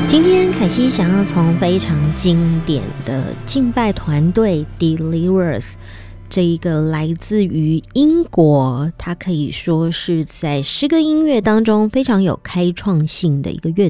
今天凯西想要从非常经典的敬拜团队 Deliverers 这一个来自于英国，它可以说是在诗歌音乐当中非常有开创性的一个乐